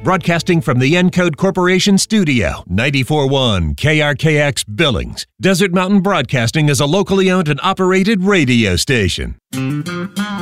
Broadcasting from the Encode Corporation Studio, 94.1 KRKX Billings. Desert Mountain Broadcasting is a locally owned and operated radio station.